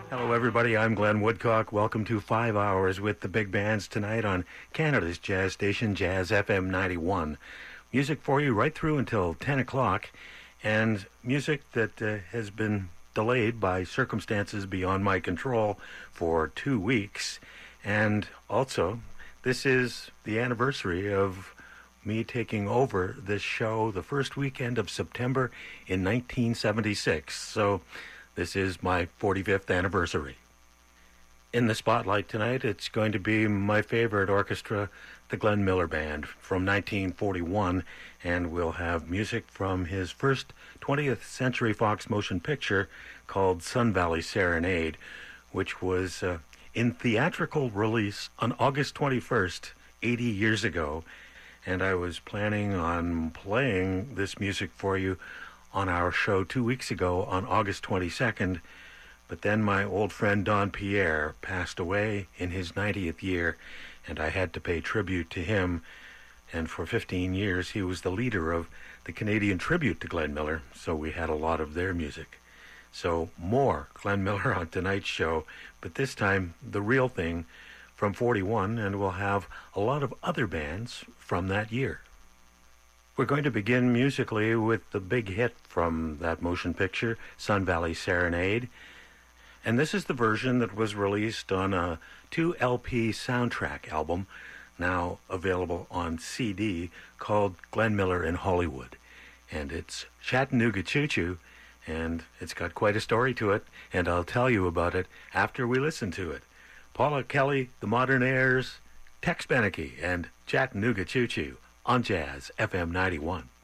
Hello, everybody. I'm Glenn Woodcock. Welcome to 5 Hours with the Big Bands tonight on Canada's jazz station, Jazz FM 91. Music for you right through until 10 o'clock, and music that has been delayed by circumstances beyond my control for 2 weeks. And also, this is the anniversary of me taking over this show the first weekend of September in 1976. So this is my 45th anniversary. In the spotlight tonight, it's going to be my favorite orchestra, the Glenn Miller Band, from 1941, and we'll have music from his first 20th Century Fox motion picture called Sun Valley Serenade, which was in theatrical release on August 21st, 80 years ago, and I was planning on playing this music for you on our show 2 weeks ago on August 22nd, but then my old friend Don Pierre passed away in his 90th year, and I had to pay tribute to him, and for 15 years he was the leader of the Canadian Tribute to Glenn Miller, so we had a lot of their music. So more Glenn Miller on tonight's show, but this time the real thing from 41, and we'll have a lot of other bands from that year. We're going to begin musically with the big hit from that motion picture, Sun Valley Serenade. And this is the version that was released on a 2-LP soundtrack album, now available on CD, called Glenn Miller in Hollywood. And it's Chattanooga Choo Choo, and it's got quite a story to it, and I'll tell you about it after we listen to it. Paula Kelly, The Modern Airs, Tex Beneke, and Chattanooga Choo Choo on Jazz FM 91.